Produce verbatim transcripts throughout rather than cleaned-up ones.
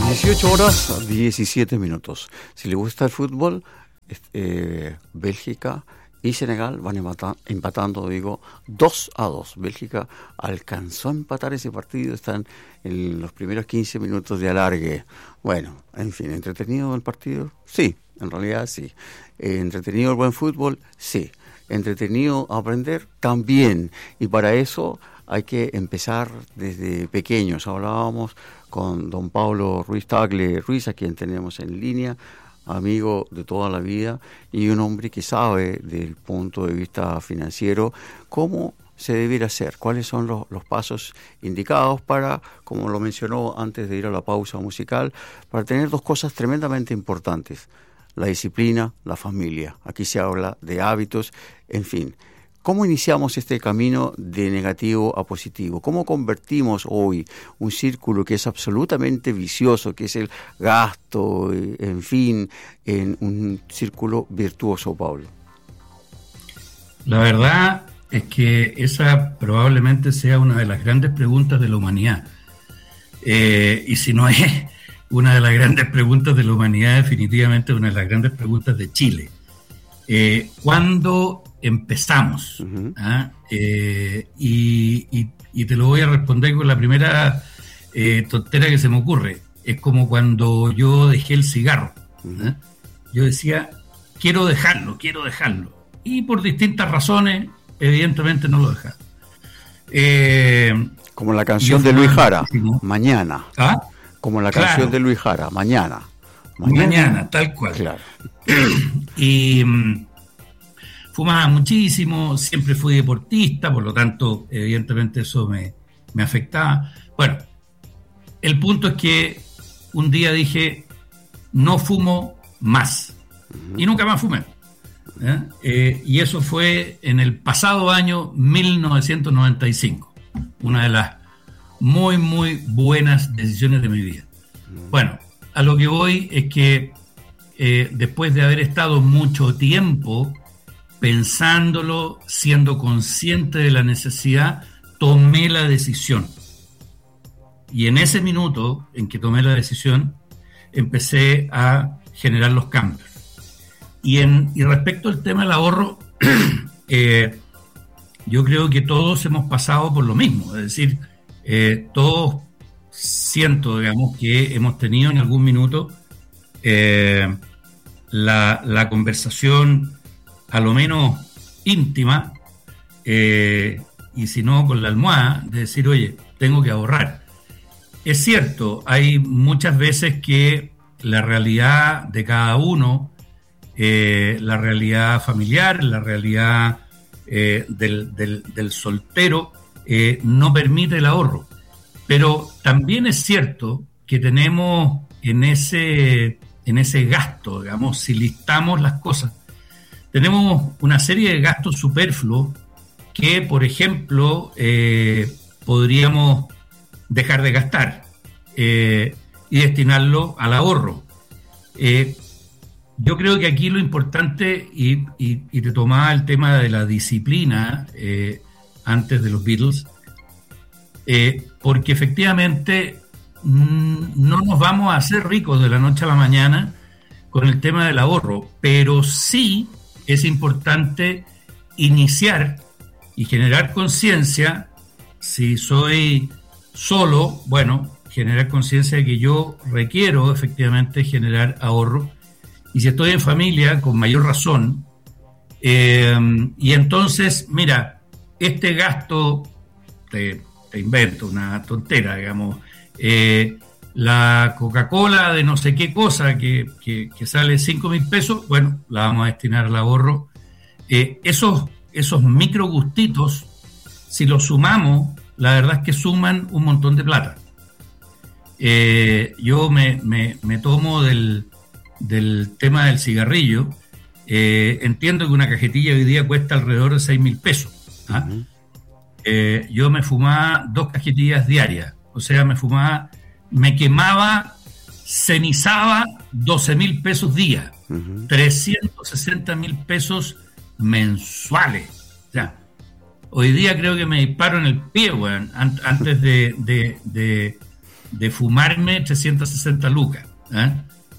dieciocho horas, diecisiete minutos. Si le gusta el fútbol, eh, Bélgica y Senegal van empatando, digo, dos a dos. Bélgica alcanzó a empatar ese partido, están en los primeros quince minutos de alargue. Bueno, en fin, ¿entretenido el partido? Sí, en realidad sí. Eh, ¿Entretenido el buen fútbol? Sí. ¿Entretenido aprender? También. Y para eso hay que empezar desde pequeños. Hablábamos con don Pablo Ruiz Tagle Ruiz, a quien tenemos en línea, amigo de toda la vida y un hombre que sabe desde el punto de vista financiero cómo se debiera hacer, cuáles son los, los pasos indicados para, como lo mencionó antes de ir a la pausa musical, para tener dos cosas tremendamente importantes: la disciplina, la familia. Aquí se habla de hábitos, en fin. ¿Cómo iniciamos este camino de negativo a positivo? ¿Cómo convertimos hoy un círculo que es absolutamente vicioso, que es el gasto, en fin, en un círculo virtuoso, Pablo? La verdad es que esa probablemente sea una de las grandes preguntas de la humanidad. Eh, y si no es una de las grandes preguntas de la humanidad, definitivamente una de las grandes preguntas de Chile. Eh, ¿Cuándo empezamos? Uh-huh. ¿Ah? Eh, y, y, y te lo voy a responder con la primera eh, tontera que se me ocurre. Es como cuando yo dejé el cigarro. Uh-huh. ¿Ah? Yo decía, quiero dejarlo, quiero dejarlo. Y por distintas razones, evidentemente no lo dejaba. Eh, como la canción de Luis Jara, muchísimo. Mañana. ¿Ah? Como la Claro. canción de Luis Jara, Mañana. Mañana, Mañana tal cual. Claro. Y um, fumaba muchísimo, siempre fui deportista, por lo tanto, evidentemente eso me, me afectaba. Bueno, el punto es que un día dije, no fumo más. Uh-huh. Y nunca más fumé. ¿Eh? Eh, y eso fue en el pasado año mil novecientos noventa y cinco. Una de las muy, muy buenas decisiones de mi vida. Uh-huh. Bueno, a lo que voy es que eh, después de haber estado mucho tiempo pensándolo, siendo consciente de la necesidad, tomé la decisión. Y en ese minuto en que tomé la decisión, empecé a generar los cambios. Y, en, y respecto al tema del ahorro, eh, yo creo que todos hemos pasado por lo mismo. Es decir, eh, todos siento, digamos, que hemos tenido en algún minuto eh, la, la conversación a lo menos íntima, eh, y si no con la almohada, de decir, oye, tengo que ahorrar. Es cierto, hay muchas veces que la realidad de cada uno, eh, la realidad familiar, la realidad eh, del, del, del soltero, eh, no permite el ahorro. Pero también es cierto que tenemos en ese, en ese gasto, digamos, si listamos las cosas, tenemos una serie de gastos superfluos que, por ejemplo, eh, podríamos dejar de gastar eh, y destinarlo al ahorro. Eh, yo creo que aquí lo importante, y, y, y te tomaba el tema de la disciplina eh, antes de los Beatles, eh, porque efectivamente mmm, no nos vamos a hacer ricos de la noche a la mañana con el tema del ahorro, pero sí es importante iniciar y generar conciencia. Si soy solo, bueno, generar conciencia de que yo requiero efectivamente generar ahorro. Y si estoy en familia, con mayor razón. Eh, y entonces, mira, este gasto, te, te invento una tontera, digamos, eh, la Coca-Cola de no sé qué cosa que, que, que sale cinco mil pesos, bueno, la vamos a destinar al ahorro. Eh, esos, esos micro gustitos, si los sumamos, la verdad es que suman un montón de plata. Eh, yo me, me, me tomo del, del tema del cigarrillo. Eh, entiendo que una cajetilla hoy día cuesta alrededor de seis mil pesos. ¿Ah? Uh-huh. Eh, yo me fumaba dos cajetillas diarias, o sea, me fumaba, me quemaba, cenizaba doce mil pesos día, uh-huh. trescientos sesenta mil pesos mensuales. O sea, hoy día creo que me disparo en el pie, weón, an- antes de, de, de, de fumarme trescientas sesenta lucas. ¿eh?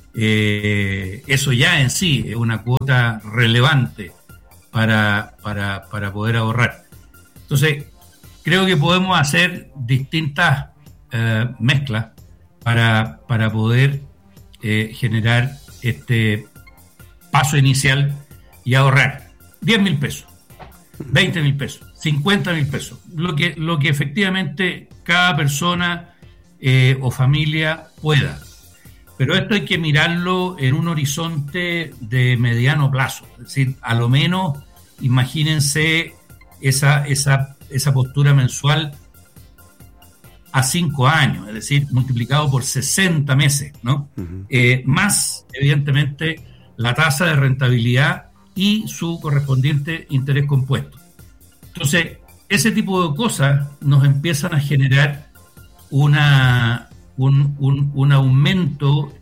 Eh, eso ya en sí es una cuota relevante para, para, para poder ahorrar. Entonces, creo que podemos hacer distintas eh, mezclas para, para poder eh, generar este paso inicial y ahorrar diez mil pesos, veinte mil pesos, cincuenta mil pesos, lo que, lo que efectivamente cada persona eh, o familia pueda. Pero esto hay que mirarlo en un horizonte de mediano plazo. Es decir, a lo menos imagínense esa, esa, esa postura mensual a cinco años, es decir, multiplicado por sesenta meses, ¿no? Uh-huh. Eh, más, evidentemente, la tasa de rentabilidad y su correspondiente interés compuesto. Entonces, ese tipo de cosas nos empiezan a generar una... Un, un, un aumento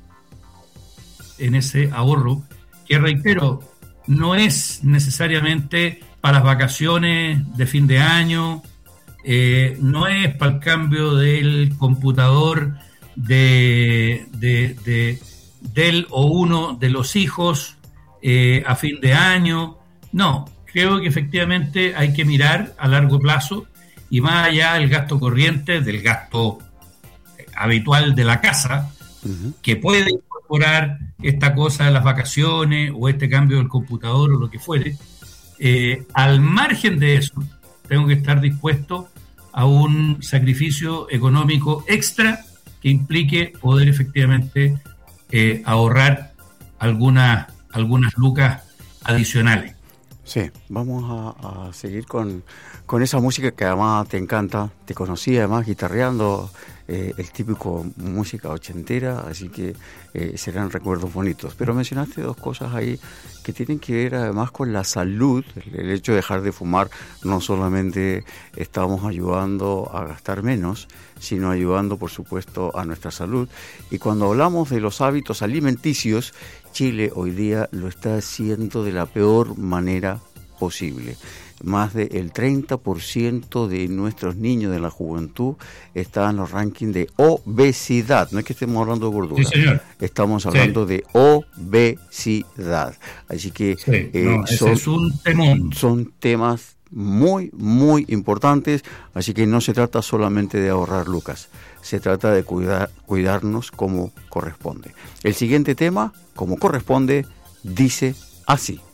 en ese ahorro que, reitero, no es necesariamente para las vacaciones de fin de año, eh, no es para el cambio del computador de, de, de, del o uno de los hijos eh, a fin de año. No, creo que efectivamente hay que mirar a largo plazo y más allá del gasto corriente, del gasto habitual de la casa, uh-huh. que puede incorporar esta cosa de las vacaciones o este cambio del computador o lo que fuere, eh, al margen de eso, tengo que estar dispuesto a un sacrificio económico extra que implique poder efectivamente eh, ahorrar algunas, algunas lucas adicionales. Sí, vamos a, a seguir con, con esa música que además te encanta, te conocí además guitarreando, eh, el típico música ochentera, así que eh, serán recuerdos bonitos. Pero mencionaste dos cosas ahí que tienen que ver además con la salud. El, el hecho de dejar de fumar no solamente estamos ayudando a gastar menos, sino ayudando por supuesto a nuestra salud. Y cuando hablamos de los hábitos alimenticios, Chile hoy día lo está haciendo de la peor manera posible. Más del treinta por ciento de nuestros niños de la juventud están en los rankings de obesidad. No es que estemos hablando de gordura, sí, señor. Estamos hablando sí. de obesidad. Así que sí, eh, no, son, es un temón. son temas muy, muy importantes. Así que no se trata solamente de ahorrar lucas, se trata de cuidar, cuidarnos como corresponde. El siguiente tema, como corresponde, dice así.